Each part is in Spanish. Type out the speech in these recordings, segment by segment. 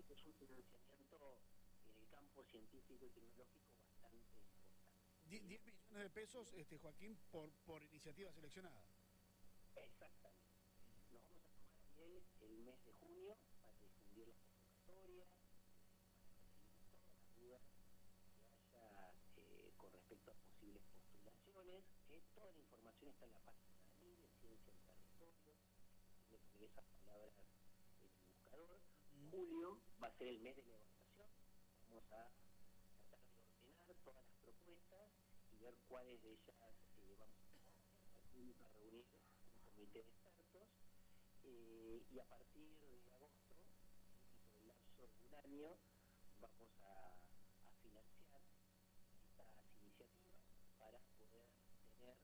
es un financiamiento en el campo científico y tecnológico bastante importante. 10 millones de pesos, Joaquín, por iniciativa seleccionada. Exactamente. Nos vamos a tomar a el mes de junio para difundir las convocatorias, para recibir todas las dudas que haya con respecto a posibles postulaciones. Toda la información está en la página de ANIDE, Ciencia en Territorio, tiene que ver esas palabras en el buscador. Julio va a ser el mes de la evaluación, vamos a tratar de ordenar todas las propuestas y ver cuáles de ellas vamos a reunir un comité de expertos y a partir de agosto y por el lapso de un año vamos a financiar estas iniciativas para poder tener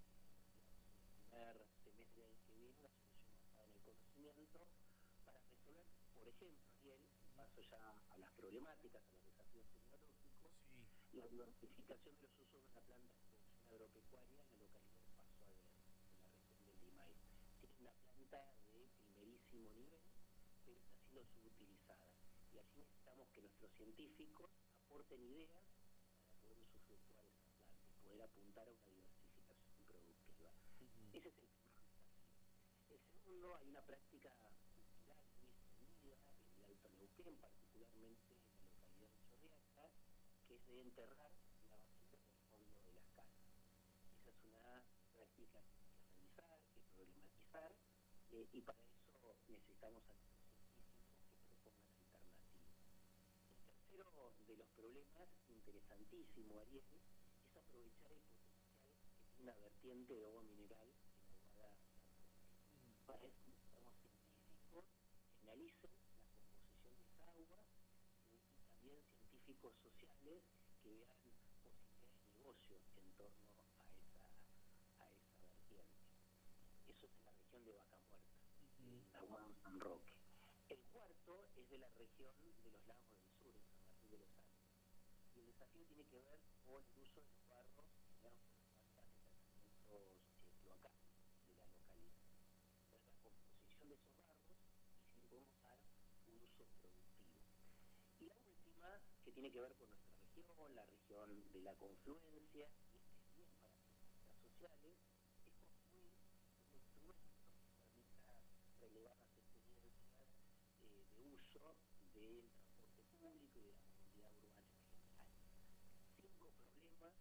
en el primer semestre del que viene una solución basada en el conocimiento para resolver, por ejemplo, paso ya a las problemáticas, a los desafíos tecnológicos, sí. La diversificación de los usos de una planta de producción agropecuaria en la localidad de Paso Aguirre, en la región del Limay. Tiene una planta de primerísimo nivel, pero está siendo subutilizada. Y así necesitamos que nuestros científicos aporten ideas para poder usufructuar esa planta y poder apuntar a una diversificación productiva. Ese es el primer desafío. El segundo, hay una práctica cultural muy extendida en el Alto Neuquén, particularmente en la localidad de Chorriaca, que es de enterrar la basura en el fondo de las casas. Esa es una práctica que hay que revisar, que problematizar, y para eso necesitamos a los científicos que propongan alternativas. El tercero de los problemas, interesantísimo, Ariel, es aprovechar el potencial que tiene una vertiente de agua mineral en Aguada Santos. Para eso necesitamos científicos que analicen la composición de esa agua y también científicos sociales que vean posibilidades de negocio en torno a esa vertiente. Eso es en la región de Vaca Muerta, en Aguada San Roque. El cuarto es de la región de los lagos del sur, en San Martín de los Andes. Y el desafío tiene que ver con el uso de los barros generados por las plantas de tratamientos cloacales de la localidad. Ver la composición de esos barros y si podemos dar un uso productivo. Y la última, que tiene que ver con nuestra región, la región de la confluencia, y este es bien para las sociales, es construir un instrumento que permita relevar las experiencias de uso del transporte público y de la movilidad urbana en general. 5 problemas,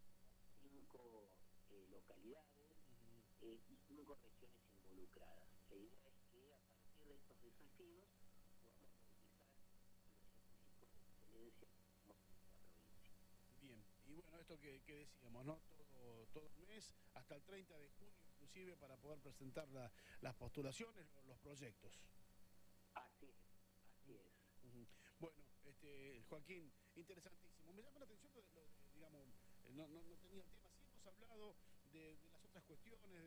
5 localidades y 5 regiones involucradas. La idea es que a partir de estos desafíos podamos movilizar los científicos de excelencia que tenemos en esta provincia. Bien, y bueno, esto que decíamos, ¿no? Todo el mes, hasta el 30 de junio inclusive, para poder presentar las postulaciones, los proyectos. Así es, así es. Bueno, Joaquín, interesantísimo. Me llama la atención digamos, no tenía el tema, sí hemos hablado de las otras cuestiones,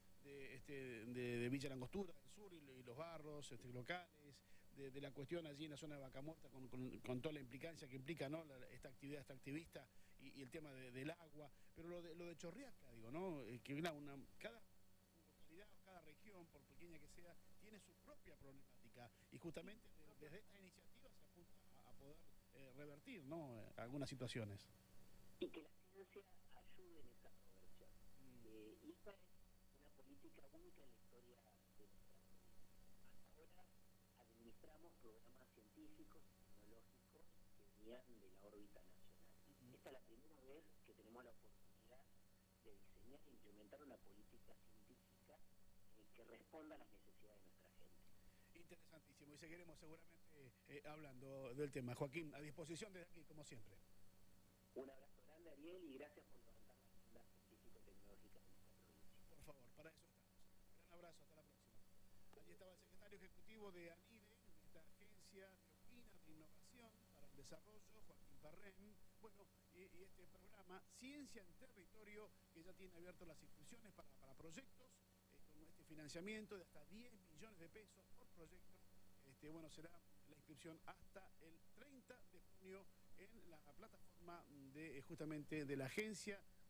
de Villa Langostura, del sur, y los barros locales, de la cuestión allí en la zona de Vaca Muerta, con toda la implicancia que implica, ¿no? Esta actividad extractivista y el tema del agua, pero lo de Chorriaca, digo, ¿no? Que cada localidad, cada región, por pequeña que sea, tiene su propia problemática, y justamente desde esta iniciativa se apunta a poder revertir, ¿no? Algunas situaciones. Y que la ciencia ayude en esa reversión. Y esta es una política única en la historia de nuestra provincia. Hasta ahora administramos programas científicos y tecnológicos que venían de la órbita nacional. Esta es la primera vez que tenemos la oportunidad de diseñar e implementar una política científica que responda a las necesidades de nuestra gente. Interesantísimo, y seguiremos seguramente hablando del tema. Joaquín, a disposición desde aquí, como siempre. Un abrazo grande, Ariel, y gracias por levantar la agenda científico-tecnológica de nuestra provincia. Por favor, para eso estamos. Gran abrazo, hasta la próxima. Allí estaba el secretario ejecutivo de ANIDE, de esta agencia neuquina de innovación para el desarrollo, Joaquín Parrén. Bueno, y este programa Ciencia en Territorio, que ya tiene abiertas las inscripciones para proyectos, con este financiamiento de hasta 10 millones de pesos por proyecto. Bueno, será la inscripción hasta el 30 de junio en la plataforma justamente de la agencia